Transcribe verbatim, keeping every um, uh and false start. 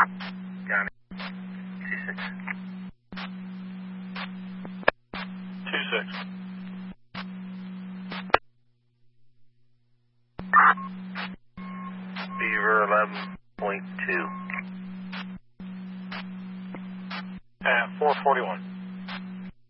Got it. two six. two six. Beaver eleven point two. And four forty-one.